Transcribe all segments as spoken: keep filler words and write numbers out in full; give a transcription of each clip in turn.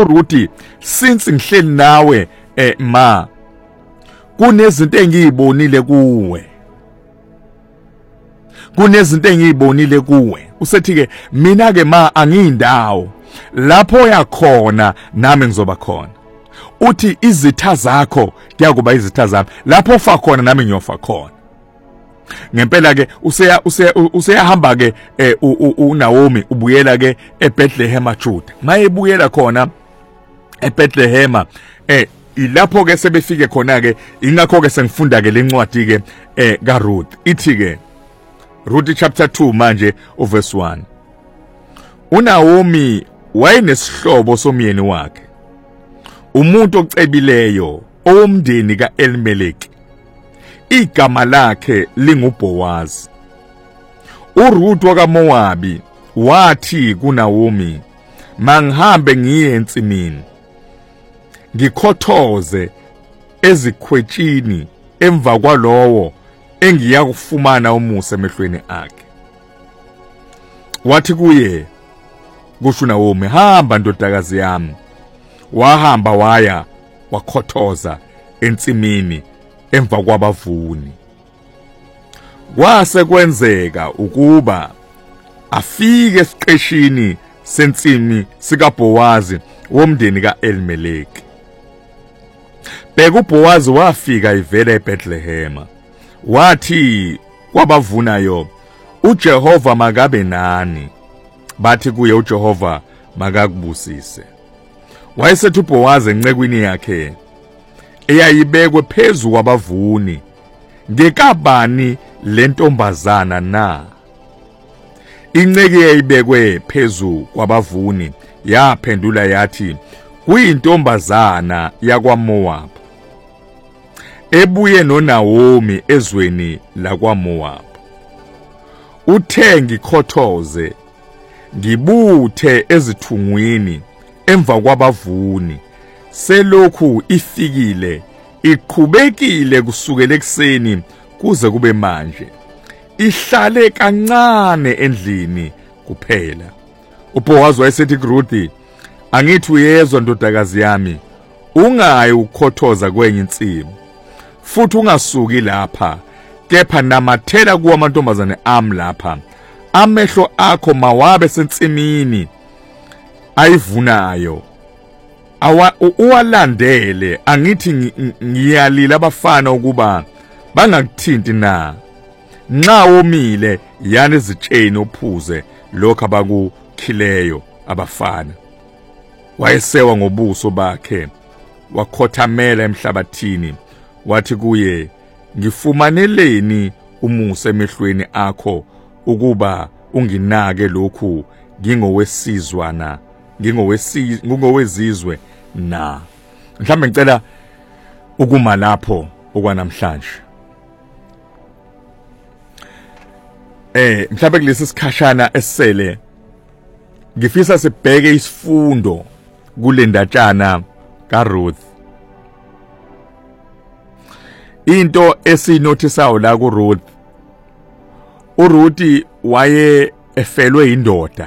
kuRuthi since ngihleli nawe eh ma kunezinto engiyibonile kuwe kunezinto engiyibonile kuwe usethi ke mina ke ma angiyindawo lapho yakhona nami ngizoba khona uthi izitha zakho kuyakuba izitha zami lapho fa khona nami ngiyofa khona ngempela ke useya useyahamba ke uNaomi ubuyela ke eBethlehem eJuda mayebuyela khona eBethlehem eh ilapho ke sebefike khona ke ingakho ke sengifunda ke lencwadi ke eh kaRuth ithi ke Ruth chapter two manje uverse one uNaomi wayenesihlobo somyeni wakhe umuntu ocebileyo owomndeni kaElimeleki igama lakhe linguBowazi uRuth wakaMowabi wathi kuNaomi mangihambe ngiye ensimini ngikhothoze ezikhwetshini emva kwalowo engiyakufumana umusa emehlweni akhe wathi kuye kusho uNaomi hamba ndodakazi yami wahamba waya wakhothoza ensimini emva kwabavuni kwase kwenzeka ukuba afike esiqeshini sensimi sikaBowazi womndeni kaElimeleki beka uBowazi wafika ivela eBethlehem wathi kwabavunayo uJehova makabe nani bathi kuye uJehova makakubusise wayesethi uBowazi encekwini yakhe eyayibekwe phezulu kwabavuni ngekabani lentombazana na inceke eyayibekwe phezulu kwabavuni yaphendula yathi kuyintombazana yakwaMowabi ebuye noNaomi ezweni lakwaMowabi uthe ngikhothoze ngibuthe ezithungwini emva kwabavuni selokhu ifikile iqhubekile kusukela ekseni kuze kube manje ihlale kancane endlini kuphela uBowazi wayesethi kuRuthi angithi uyezwa ndodakazi yami ungayi ukukhothoza kwenye insimi futhi ungasuki lapha kepha namathela kuwa amantombazane ami lapha amehlo akho mawabe sensimini ayivunayo awa uwalandele angithi ngiyalila abafana ukuba bangakuthinti na nxa womile yana ezitsheni ophuze lokho abakukhileyo abafana wayesewa ngobuso bakhe wakhothamela emhlabathini wathi kuye ngifumaneleni umusa emehlweni akho ukuba unginake lokhu ngingowesizwana ngingowesizwe ngingowezizwe na mhlambe ngicela ukuma lapho okwanamhlanje eh mhlambe kulesi sikhashana esele ngifisa sibheke isifundo kule ndatshana kaRuth into esinotisayo la kuRuth uRuthi waye efelwe indoda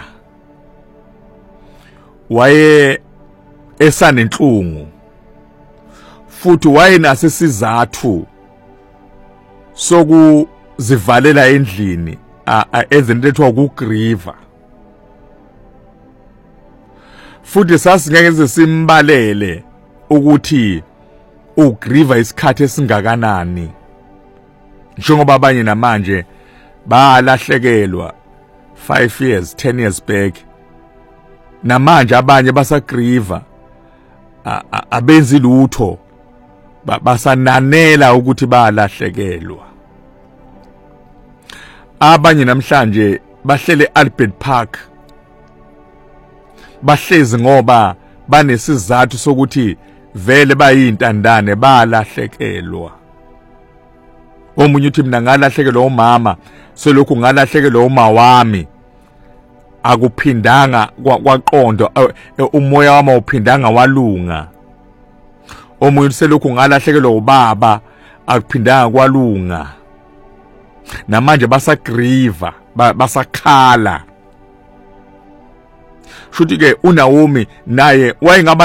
waye esanenhlungu futhi waye nasesizathu sokuzivalela endlini ezinto ethwa ukugriva futhi sasingeke simbalele ukuthi ugriva isikhathi esingakanani njengoba abanye namanje balahlekelwa five years ten years back namanje abanye basagriva abenzi lutho basananela ukuthi balahlekelwa abanye namhlanje bahlele Albert Park bahlezi ngoba banesizathu sokuthi vele bayintandane balahlekelwa omunye uthi mina ngalahlekelwa umama selokhu ngalahlekelwa uma wami akuphindanga kwaqondo umoya wami uphindanga walunga omunye selokhu ngalahlekelwa ubaba akuphindanga kwalunga namanje basagriva basakhala shuthi ke uNaomi naye wayengaba